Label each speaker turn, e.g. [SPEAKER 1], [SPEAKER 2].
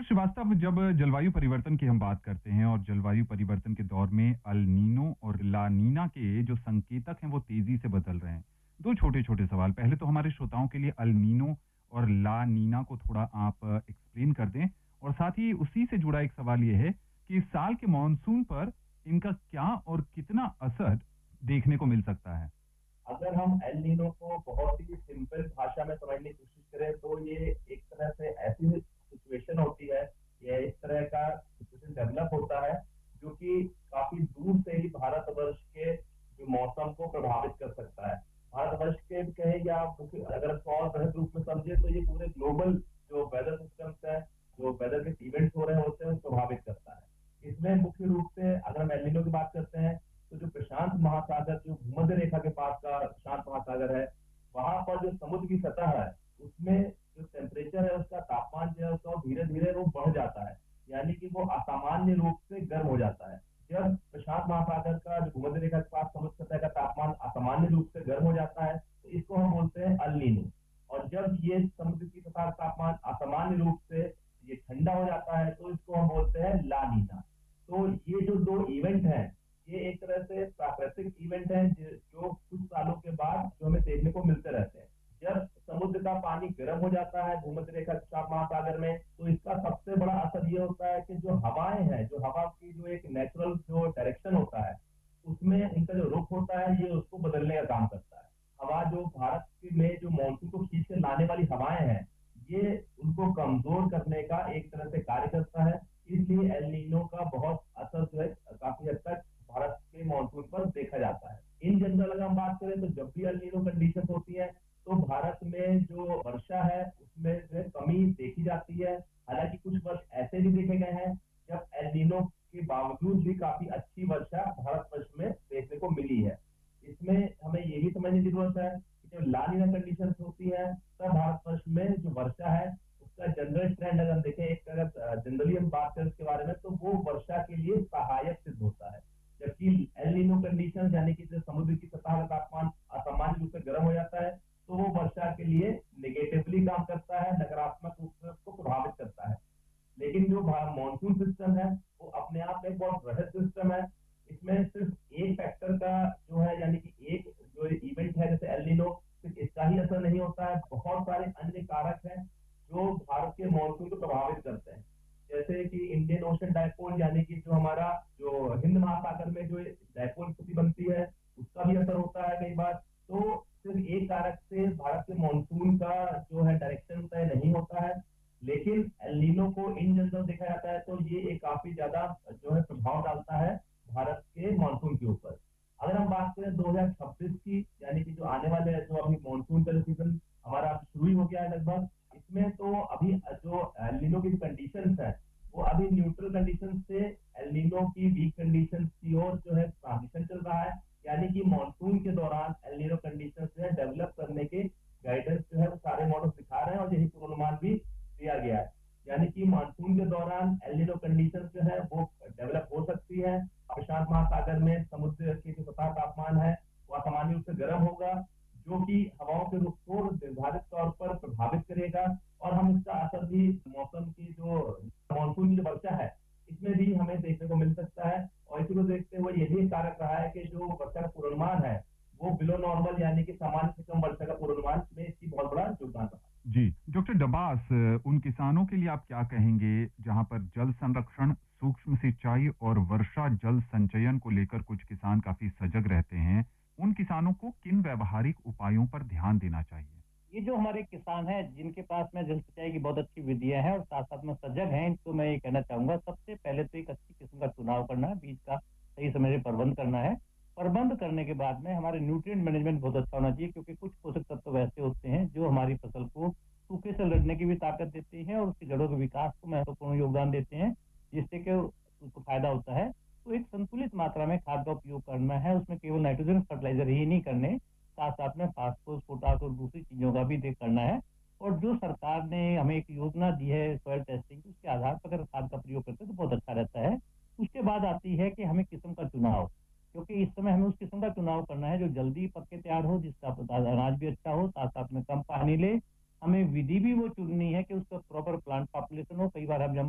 [SPEAKER 1] Doctor Srivastava, जब जलवायु परिवर्तन की हम बात करते हैं और जलवायु परिवर्तन के दौर में अल नीनो और ला नीना के जो संकेतक हैं वो तेजी से बदल रहे हैं। दो छोटे छोटे सवाल, पहले तो हमारे श्रोताओं के लिए अल नीनो और ला नीना को थोड़ा आप एक्सप्लेन कर दें, और साथ ही उसी से जुड़ा एक सवाल ये है कि इस साल के मानसून पर इनका क्या और कितना असर देखने को मिल सकता है।
[SPEAKER 2] अगर हम एल नीनो को बहुत ही सिंपल भाषा में समझने की कोशिश करें तो ये एक तरह से ऐसी सिचुएशन होती है, या इस तरह का सिचुएशन डेवलप होता है जो कि काफी दूर से ही भारतवर्ष के जो मौसम को प्रभावित कर सकता है। भारतवर्ष के कहें या आप अगर सौर ग्रह के रूप में समझे तो ये पूरे ग्लोबल जो वेदर सिस्टम्स है, जो वेदर के इवेंट्स हो रहे होते हैं उसको प्रभावित करता है। इसमें मुख्य रूप से अगर हम एल नीनो की बात करते हैं तो जो प्रशांत महासागर, जो भूमध्य रेखा के पास का प्रशांत महासागर है, वहां पर जो समुद्र की सतह है उसमें जो टेम्परेचर है, उसका तापमान जो है उसका धीरे धीरे वो बढ़ जाता है, यानी कि वो असामान्य रूप से गर्म हो जाता है। जब प्रशांत महासागर का जो भूमध्य रेखा के पास समुद्र सतह का तापमान असामान्य रूप से गर्म हो जाता है तो इसको हम बोलते हैं अल नीनो। और जब ये समुद्र की सतह का तापमान असामान्य रूप से ये ठंडा हो जाता है तो इसको हम बोलते हैं ला नीना। तो ये जो दो इवेंट हैं, ये एक तरह से प्राकृतिक इवेंट है जो कुछ सालों के बाद जो हमें देखने को मिलते रहते हैं। जब समुद्र का पानी गर्म हो जाता है भूमध्य रेखा प्रशांत महासागर में तो इसका सबसे बड़ा असर ये होता है कि जो हवाएं हैं, जो हवा की जो एक नेचुरल जो डायरेक्शन होता है उसमें उनका जो रुख होता है ये उसको बदलने का काम करता है। हवा जो भारत में जो मानसून को खींच कर लाने वाली हवाएं हैं, ये उनको कमजोर करने का एक तरह से कार्य करता है। इसलिए एल नीनो का बहुत असर जो है काफी हद तक भारत के मानसून पर देखा जाता है। इन जनरल अगर हम बात करें तो जब भी अल नीनो कंडीशन होती है तो भारत में जो वर्षा है उसमें जो है कमी देखी जाती है। हालांकि कुछ वर्ष ऐसे भी देखे गए हैं जब एल नीनो के बावजूद भी काफी अच्छी वर्षा भारतवर्ष में देखने को मिली है। इसमें हमें ये भी समझने की जरूरत है कि जब ला नीना कंडीशन होती है तब भारतवर्ष में जो वर्षा है उसका जनरल ट्रेंड अगर हम देखें, एक अगर जनरली हम बात करें उसके बारे में तो वो वर्षा के लिए सहायक सिद्ध होता है। जबकि एल नीनो कंडीशन यानी कि जब समुद्र की सतह का तापमान असामान्य रूप से गर्म हो जाता है तो वो वर्षा के लिए नेगेटिवली काम करता है, नकारात्मक रूप से उसको प्रभावित करता है। लेकिन जो मानसून सिस्टम है वो अपने आप में एक बहुत बृहद सिस्टम है। इसमें सिर्फ एक फैक्टर का जो है, यानी कि एक जो इवेंट है जैसे एल नीनो, सिर्फ इसका ही असर नहीं होता है, बहुत सारे अन्य कारक हैं जो भारत के मानसून को प्रभावित करते हैं। जैसे कि इंडियन ओशन डायपोल, यानी कि जो हमारा जो हिंद महासागर में जो डायपोल स्थिति बनती है उसका भी असर होता है कई बार। तो सिर्फ एक कारक से भारत के मानसून का जो है डायरेक्शन तय नहीं होता है। लेकिन एल नीनो को इन जनरल देखा जाता है तो ये एक काफी ज्यादा जो है प्रभाव डालता है भारत के मानसून के ऊपर। अगर हम बात करें 2026 की, यानी कि जो आने वाले जो अभी मानसून का सीजन हमारा शुरू ही हो गया है लगभग, इसमें तो अभी जो एल नीनो की कंडीशंस है वो अभी न्यूट्रल कंडीशन से एल नीनो की वीक कंडीशन की ओर जो है ट्रांजिशन चल रहा है। यानी कि मानसून के दौरान एल नीनो कंडीशन जो है डेवलप करने के गाइडेंस जो है वो सारे मॉडल दिखा रहे हैं और यही पूर्वानुमान भी दिया गया है। यानी कि मानसून के दौरान एल नीनो कंडीशन जो है वो डेवलप हो सकती है। प्रशांत महासागर में समुद्र के जो सतह तापमान है वो असामान्य रूप से गर्म होगा, जो कि हवाओं के रुख को निर्धारित तौर पर प्रभावित करेगा। और हम इसका असर भी मौसम की जो मानसून की जो वर्षा है इसमें भी हमें देखने को मिल सकता है। और इसी को देखते हुए ये भी कारक रहा है कि जो वर्षा का पूर्वानुमान है वो बिलो नॉर्मल, यानी कि सामान्य से कम वर्षा का पूर्वानुमान में इसकी बहुत बड़ा योगदान रहा।
[SPEAKER 1] जी, डॉक्टर डबास, उन किसानों के लिए आप क्या कहेंगे जहां पर जल संरक्षण, सूक्ष्म सिंचाई और वर्षा जल संचयन को लेकर कुछ किसान काफी सजग रहते हैं? उन किसानों को किन व्यवहारिक उपायों पर ध्यान देना चाहिए?
[SPEAKER 3] ये जो हमारे किसान हैं जिनके पास में जल सिंचाई की बहुत अच्छी विधियां हैं और साथ साथ में सजग हैं, इनको मैं ये कहना चाहूंगा, सबसे पहले तो एक अच्छी किस्म का चुनाव करना है, बीज का सही समय से प्रबंध करना है। प्रबंध करने के बाद में हमारे न्यूट्रिएंट मैनेजमेंट बहुत अच्छा होना चाहिए, क्योंकि कुछ पोषक तत्व ऐसे होते हैं जो हमारी फसल को सूखे से लड़ने की भी ताकत देते हैं और उसकी जड़ों के विकास को महत्वपूर्ण योगदान देते हैं, जिससे कि उसको फायदा होता है। तो एक संतुलित मात्रा में खाद का उपयोग करना है, उसमें केवल नाइट्रोजन फर्टिलाइजर ही नहीं करने, साथ साथ में फास्फोरस, पोटास और दूसरी चीजों का भी देख करना है। और जो सरकार ने हमें एक योजना दी है सॉइल टेस्टिंग की, उसके आधार पर अगर खाद का प्रयोग करते हैं तो बहुत अच्छा रहता है। उसके बाद आती है कि हमें किस्म का चुनाव, क्योंकि इस समय हमें उस किस्म का चुनाव करना है जो जल्दी पक के तैयार हो, जिसका अनाज भी अच्छा हो, साथ साथ में कम पानी ले। हमें विधि भी वो चुननी है कि उसका प्रॉपर प्लांट पॉपुलेशन हो। कई बार हम